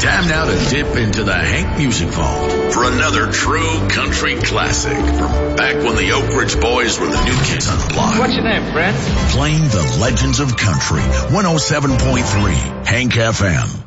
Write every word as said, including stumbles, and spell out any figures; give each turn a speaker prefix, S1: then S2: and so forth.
S1: Time now to dip into the Hank Music Vault for another true country classic from back when the Oak Ridge Boys were the new kids on the block.
S2: What's your name, friend?
S1: Playing the legends of country. one oh seven point three Hank F M.